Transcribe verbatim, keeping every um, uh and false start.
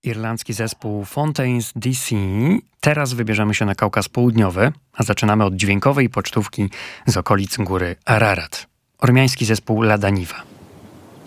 irlandzki zespół Fontaines D C. Teraz wybierzemy się na Kaukaz Południowy, a zaczynamy od dźwiękowej pocztówki z okolic góry Ararat. Ormiański zespół Ladaniwa.